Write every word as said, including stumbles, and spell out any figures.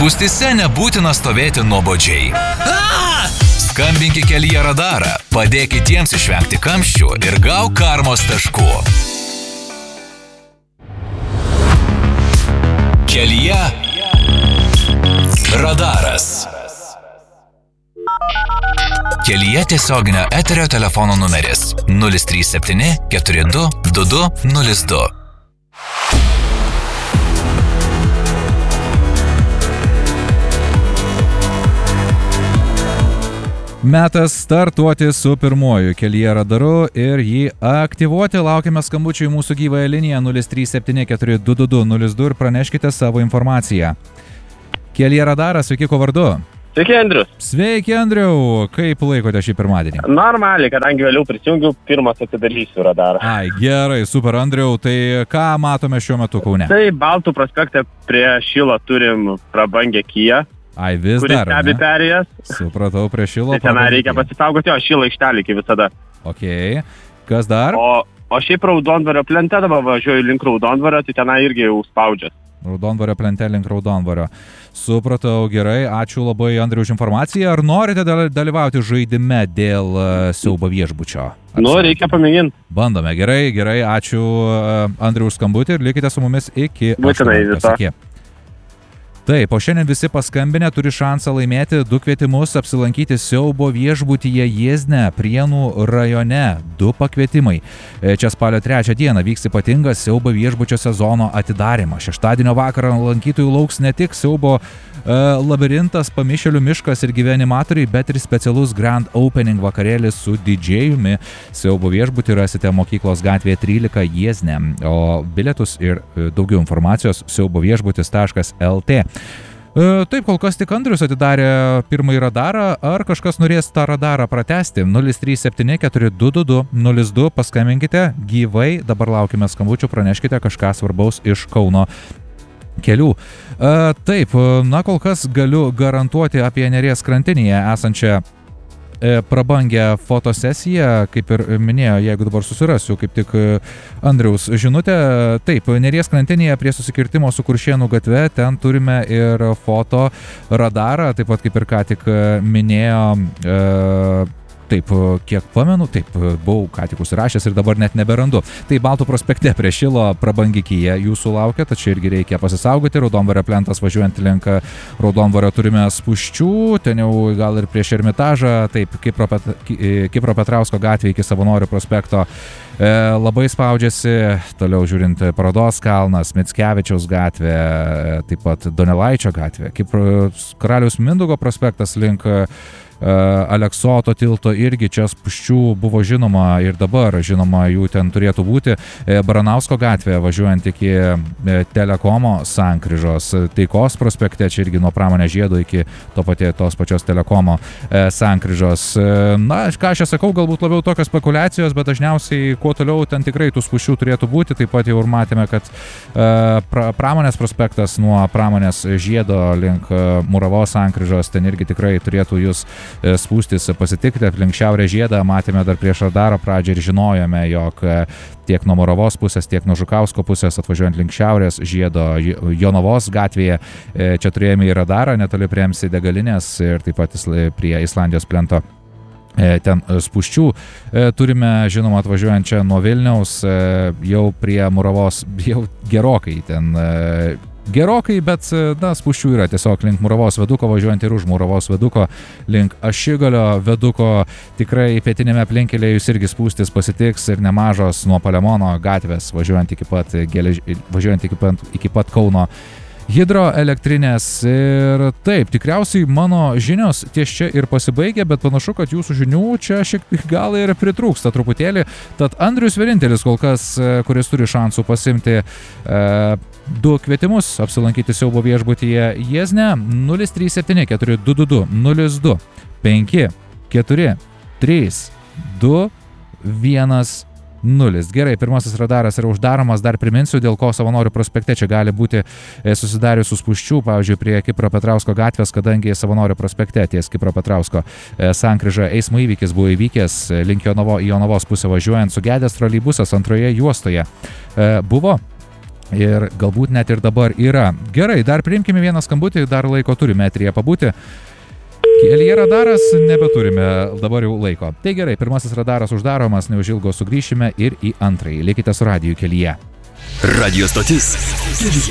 Spūstyse nebūtina stovėti nuobodžiai. Skambinkit Kelyje radarą, padėk kitiems išvengti kamščių ir gauk karmos taškų. Kelyje radaras. Kelyje tiesioginio eterio telefono numeris nulis trys septyni keturi du du du nulis du. Metas startuoti su pirmuoju Kelyje radaru ir jį aktyvuoti. Laukiame skambučių į mūsų gyvąją liniją nulis trys septyni keturi du du du nulis du ir praneškite savo informaciją. Kelyje radaras, sveiki, ko vardu? Sveiki, Andrius. Sveiki, Andriau. Kaip laikote šį pirmadienį? Normaliai, kadangi vėliau prisijungiu, pirmas atidarysiu radarą. Ai, gerai, super, Andriau. Tai ką matome šiuo metu Kaune? Tai Baltų prospekte prie Šilo turim prabangę Kiją. Ai, vis kuris dar, stebi ne? perėjas. Supratau, prie Šilo. Tai tenai reikia pasisaugoti, o Šilo aikštelį kaip visada. Ok, kas dar? O, o šiaip Raudondvario plente dabar važiuoju link Raudondvario, tai tenai irgi jau spaudžias. Raudondvario plente link Raudondvario. Supratau, gerai, ačiū labai, Andriau, už informaciją. Ar norite dalyvauti žaidime dėl uh, siaubo viešbučio? Apsilankyti? Nu, reikia pamėginti. Bandome, gerai, gerai, ačiū uh, Andriau už skambutį ir likite su mumis iki Būtinai visą. Taip, o šiandien visi paskambinę turi šansą laimėti du kvietimus apsilankyti siaubo viešbutyje Jiezne, Prienų rajone. Du pakvietimai. Čia spalio trečią dieną vyks ypatingas siaubo viešbučio sezono atidarymas. Šeštadienio vakarą lankytojų lauks ne tik siaubo e, labirintas, Pamišėlių miškas ir gyvi animatoriai, bet ir specialus grand opening vakarėlis su didžėjumi. Siaubo viešbutį rasite Mokyklos gatvėje trylika Jiezne, o bilietus ir daugiau informacijos siaubo viešbutis taškas el tė. Taip, kol kas tik Andrius atidarė pirmąjį radarą, ar kažkas norės tą radarą pratęsti? nulis trys septyni keturi du du du nulis du, paskambinkite gyvai, dabar laukime skambučių, praneškite kažką svarbaus iš Kauno kelių. Taip, na kol kas galiu garantuoti apie Neries krantinėje esančią prabangę fotosesiją, kaip ir minėjo, jeigu dabar susirasiu kaip tik Andriaus žinutę. Taip, Neries krantinėje prie susikirtimo su Kuršėnų gatve, ten turime ir foto radarą, taip pat kaip ir ką tik minėjo, e, taip, kiek pamenu, taip, buvau ką tik užsirašęs ir dabar net neberandu. Tai Baltų prospekte prie Šilo prabangi Kija jūsų laukia, tačiau irgi reikia pasisaugoti. Raudondvario plentas važiuojant link Raudondvario turime spūsčių, ten jau gal ir prieš Ermitažą, taip, Kipro, Pet, Kipro Petrausko gatvė iki Savanorių prospekto e, labai spaudžiasi. Toliau žiūrint Parodos kalnas, Mickevičiaus gatvė, taip pat Donelaičio gatvė, Kipro Karaliaus Mindaugo prospektas link Aleksoto tilto irgi čia spūsčių buvo žinoma ir dabar žinoma jų ten turėtų būti. Baranausko gatvė važiuojant iki Telekomo sankryžos, Taikos prospekte čia irgi nuo Pramonės žiedo iki to patie, tos pačios Telekomo sankryžos. Na, ką aš sakau, galbūt labiau tokios spekulacijos, bet dažniausiai kuo toliau ten tikrai tų spūsčių turėtų būti. Taip pat jau ir matėme, kad pra, Pramonės prospektas nuo Pramonės žiedo link Muravos sankryžos, ten irgi tikrai turėtų jūs spūstis pasitikti aplink Šiaurės žiedą. Matėme dar prieš radaro pradžią ir žinojome, jog tiek nuo Moravos pusės, tiek nuo Žukausko pusės atvažiuojant link Šiaurės žiedo Jonavos gatvėje, čia turėjome į radarą netoli prie em cé degalinės ir taip pat prie Islandijos plento ten spūsčių. Turime, žinoma, atvažiuojant čia nuo Vilniaus jau prie Muravos, jau gerokai ten Gerokai, bet, na, spūsčių yra tiesiog link Muravos veduko, važiuojant ir už Muravos veduko, link Ašigalio veduko, tikrai pietinėme aplinkelėje jūs irgi spūstis pasitiks ir nemažos nuo Palemono gatvės, važiuojant iki pat, gelež... važiuojant iki pat, iki pat Kauno hidroelektrinės. Ir taip, tikriausiai mano žinios ties čia ir pasibaigė, bet panašu, kad jūsų žinių čia šiek tiek gal ir pritrūksta truputėlį. Tad Andrius vienintelis kol kas, kuris turi šansų pasimti e, du kvietimus apsilankyti siaubo viešbutyje Jiezne. Nulis trys septyni keturi du du du nulis du penki keturi trys du vienas nulis. Gerai, pirmasis radaras yra uždaromas, dar priminsiu, dėl ko Savanorių prospekte čia gali būti susidariusių spūsčių, pavyzdžiui, prie Kipro Petrausko gatvės, kadangi Savanorių prospekte ties Kipro Petrausko sankryža eismo įvykis buvo įvykęs link Jonavo, į Jonavos pusę važiuojant, sugedęs troleibusas antroje juostoje buvo. ir galbūt net ir dabar yra. Gerai, dar priimkime vieną skambutį, dar laiko turime eteryje pabūti. Kelyje radaras nebeturime dabar jau laiko. Tai gerai, pirmasis radaras uždaromas, neužilgo sugrįšime ir į antrąjį. Likite su radiju Kelyje. Radio stotis Kelyje.